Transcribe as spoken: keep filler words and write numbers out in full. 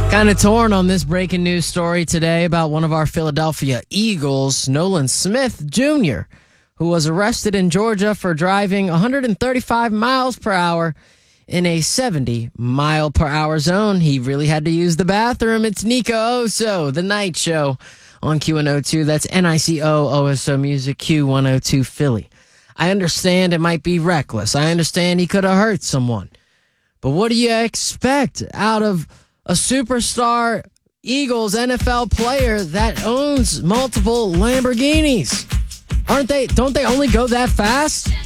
Kind of torn on this breaking news story today about one of our Philadelphia Eagles, Nolan Smith Junior, who was arrested in Georgia for driving one hundred thirty-five miles per hour in a seventy mile per hour zone. He really had to use the bathroom. It's Nico Oso, The Night Show on Q one oh two. That's N I C O O S O Music, Q one oh two Philly. I understand it might be reckless. I understand he could have hurt someone. But what do you expect out of a superstar Eagles N F L player that owns multiple Lamborghinis? Aren't they? Don't they only go that fast?